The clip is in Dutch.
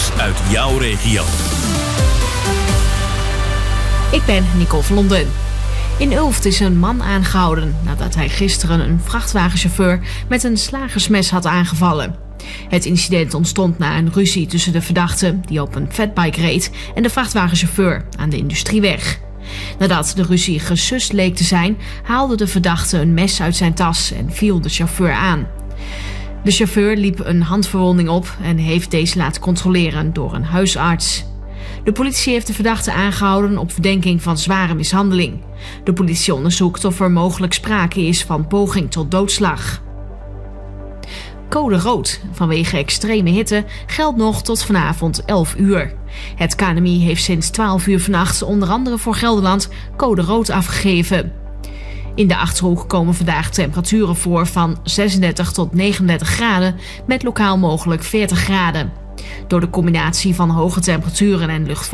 nieuws uit jouw regio. Ik ben Nicole van Londen. In Ulft is een man aangehouden nadat hij gisteren een vrachtwagenchauffeur met een slagersmes had aangevallen. Het incident ontstond na een ruzie tussen de verdachte, die op een fatbike reed, en de vrachtwagenchauffeur aan de Industrieweg. Nadat de ruzie gesust leek te zijn, haalde de verdachte een mes uit zijn tas en viel de chauffeur aan. De chauffeur liep een handverwonding op en heeft deze laten controleren door een huisarts. De politie heeft de verdachte aangehouden op verdenking van zware mishandeling. De politie onderzoekt of er mogelijk sprake is van poging tot doodslag. Code rood vanwege extreme hitte geldt nog tot vanavond 11 uur. Het KNMI heeft sinds 12 uur vannacht onder andere voor Gelderland code rood afgegeven. In de Achterhoek komen vandaag temperaturen voor van 36 tot 39 graden met lokaal mogelijk 40 graden. Door de combinatie van hoge temperaturen en luchtvochtigheid